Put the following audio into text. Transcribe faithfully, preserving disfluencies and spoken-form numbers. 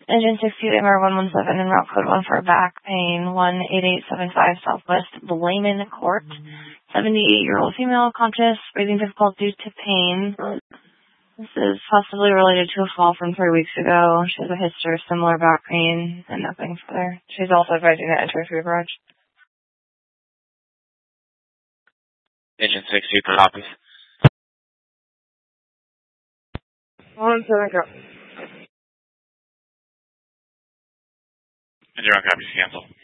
Engine sixty, M R one one seven, and route code one for back pain, one eight eight seven five Southwest Blamen Court. seventy-eight-year-old female, conscious, breathing difficult due to pain. This is possibly related to a fall from three weeks ago. She has a history of similar back pain and nothing further. She's also advising to enter through the garage. Engine sixty, for copies. One seven, go. And you're on copies, cancel.